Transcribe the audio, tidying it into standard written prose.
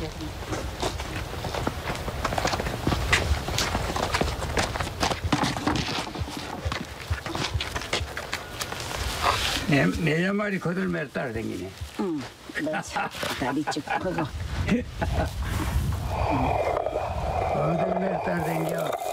네 마리 거들매를 따라다니네. 응. 맞아. 다리 쭉 펴고. 거들매를 따라다녀.